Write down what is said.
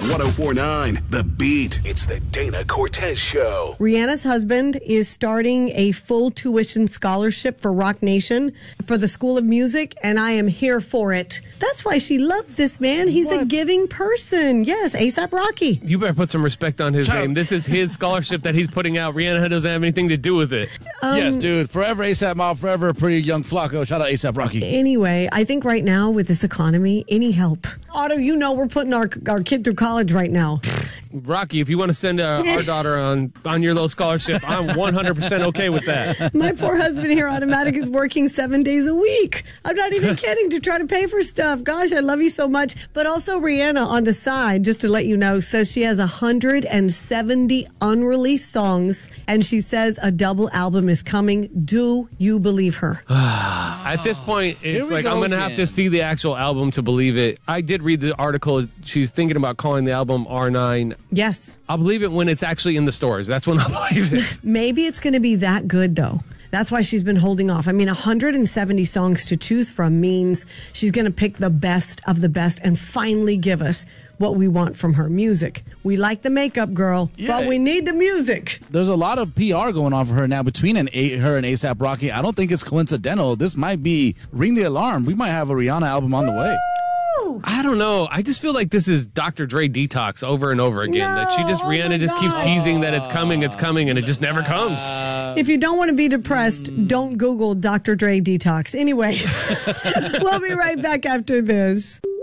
104.9 The Beat. It's the Dana Cortez Show. Rihanna's husband is starting a full tuition scholarship for Rock Nation for the School of Music, and I am here for it. That's why she loves this man. He's a giving person. Yes, A$AP Rocky. You better put some respect on his name. This is his scholarship that he's putting out. Rihanna doesn't have anything to do with it. Yes, dude. Forever A$AP Mob, forever Pretty Young Flacco. Shout out A$AP Rocky. Anyway, I think right now with this economy, any help. Otto, you know we're putting our kid through college right now. Rocky, if you want to send our daughter on your little scholarship, I'm 100% okay with that. My poor husband here, Automatic, is working 7 days a week. I'm not even kidding, to try to pay for stuff. Gosh, I love you so much. But also Rihanna, on the side, just to let you know, says she has 170 unreleased songs, and she says a double album is coming. Do you believe her? At this point, it's like I'm going to have to see the actual album to believe it. I did read the article. She's thinking about calling the album R9. Yes. I'll believe it when it's actually in the stores. That's when I'll believe it. Maybe it's going to be that good, though. That's why she's been holding off. I mean, 170 songs to choose from means she's going to pick the best of the best and finally give us what we want from her music. We like the makeup, girl, but we need the music. There's a lot of PR going on for her now between her and A$AP Rocky. I don't think it's coincidental. This might be ring the alarm. We might have a Rihanna album on the way. I don't know. I just feel like this is Dr. Dre Detox over and over again. No, that Rihanna just keeps teasing that it's coming, and it just never comes. If you don't want to be depressed, don't Google Dr. Dre Detox. Anyway, we'll be right back after this.